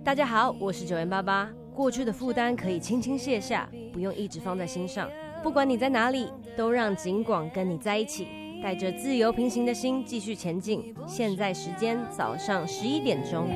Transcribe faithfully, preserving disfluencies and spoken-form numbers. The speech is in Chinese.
大家好，我是九元八八。过去的负担可以轻轻卸下，不用一直放在心上。不管你在哪里，都让警广跟你在一起，带着自由平行的心继续前进。现在时间早上十一点钟。